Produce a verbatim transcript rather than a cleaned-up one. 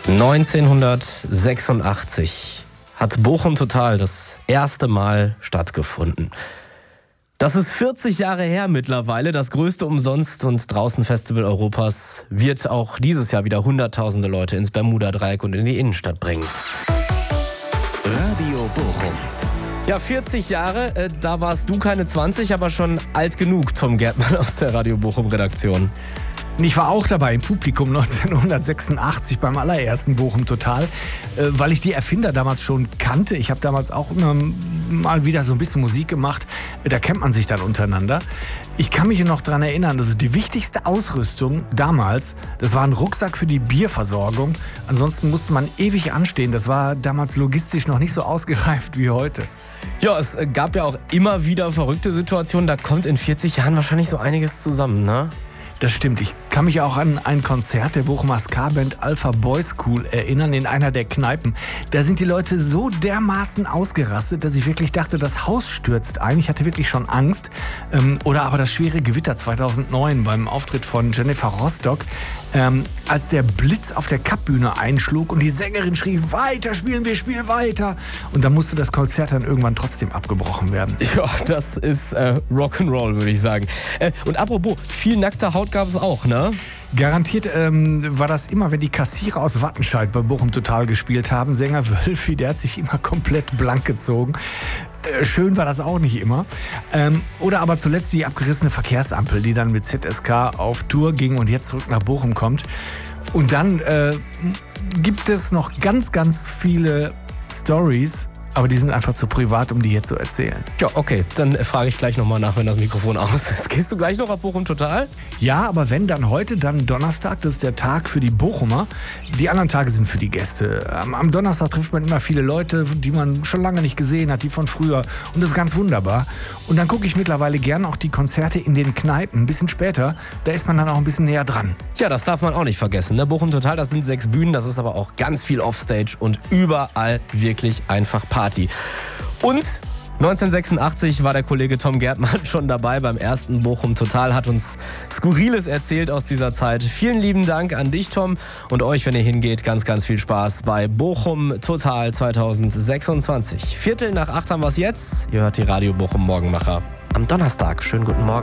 neunzehnhundertsechsundachtzig hat Bochum Total das erste Mal stattgefunden. Das ist vierzig Jahre her mittlerweile. Das größte Umsonst- und Draußen-Festival Europas wird auch dieses Jahr wieder hunderttausende Leute ins Bermuda-Dreieck und in die Innenstadt bringen. Radio Bochum. Ja, vierzig Jahre, äh, da warst du keine zwanzig, aber schon alt genug, Tom Gärtmann aus der Radio Bochum-Redaktion. Ich war auch dabei im Publikum neunzehnhundertsechsundachtzig beim allerersten Bochum Total, äh, weil ich die Erfinder damals schon kannte. Ich habe damals auch immer mal wieder so ein bisschen Musik gemacht. Da kennt man sich dann untereinander. Ich kann mich noch daran erinnern, dass die wichtigste Ausrüstung damals, das war ein Rucksack für die Bierversorgung. Ansonsten musste man ewig anstehen. Das war damals logistisch noch nicht so ausgereift wie heute. Ja, es gab ja auch immer wieder verrückte Situationen. Da kommt in vierzig Jahren wahrscheinlich so einiges zusammen, ne? Das stimmt. Ich kann mich auch an ein Konzert der Bochumer Ska-Band Alpha Boys School erinnern, in einer der Kneipen. Da sind die Leute so dermaßen ausgerastet, dass ich wirklich dachte, das Haus stürzt ein. Ich hatte wirklich schon Angst. Ähm, oder aber das schwere Gewitter zweitausendneun beim Auftritt von Jennifer Rostock, ähm, als der Blitz auf der Cup-Bühne einschlug und die Sängerin schrie, weiter spielen, wir spielen weiter. Und dann musste das Konzert dann irgendwann trotzdem abgebrochen werden. Ja, das ist äh, Rock'n'Roll, würde ich sagen. Äh, und apropos, viel nackte Haut gab es auch, ne? Garantiert ähm, war das immer, wenn die Kassierer aus Wattenscheid bei Bochum Total gespielt haben. Sänger Wölfi, der hat sich immer komplett blank gezogen. Äh, schön war das auch nicht immer. Ähm, oder aber zuletzt die abgerissene Verkehrsampel, die dann mit Z S K auf Tour ging und jetzt zurück nach Bochum kommt. Und dann äh, gibt es noch ganz, ganz viele Stories, aber die sind einfach zu privat, um die hier zu erzählen. Ja, okay, dann frage ich gleich nochmal nach, wenn das Mikrofon aus ist. Gehst du gleich noch auf Bochum Total? Ja, aber wenn, dann heute, dann Donnerstag, das ist der Tag für die Bochumer. Die anderen Tage sind für die Gäste. Am, am Donnerstag trifft man immer viele Leute, die man schon lange nicht gesehen hat, die von früher. Und das ist ganz wunderbar. Und dann gucke ich mittlerweile gerne auch die Konzerte in den Kneipen. Ein bisschen später, da ist man dann auch ein bisschen näher dran. Ja, das darf man auch nicht vergessen. Ne? Bochum Total, das sind sechs Bühnen, das ist aber auch ganz viel Offstage und überall wirklich einfach Party. Und neunzehnhundertsechsundachtzig war der Kollege Tom Gärtmann schon dabei beim ersten Bochum Total, hat uns Skurriles erzählt aus dieser Zeit. Vielen lieben Dank an dich, Tom, und euch, wenn ihr hingeht, ganz, ganz viel Spaß bei Bochum Total zweitausendsechsundzwanzig. Viertel nach acht haben wir es jetzt. Ihr hört die Radio Bochum Morgenmacher am Donnerstag. Schönen guten Morgen.